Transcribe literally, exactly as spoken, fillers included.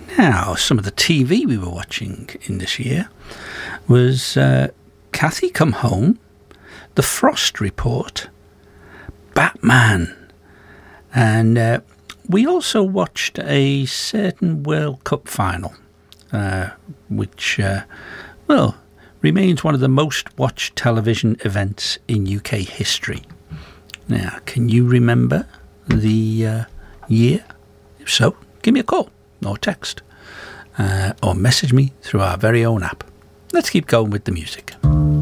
Now, some of the T V we were watching in this year was uh, Kathy Come Home, The Frost Report, Batman, and uh, we also watched a certain World Cup final, uh, which, uh, well, remains one of the most watched television events in U K history. Now, can you remember the uh, year? If so, give me a call or text uh, or message me through our very own app. Let's keep going with the music.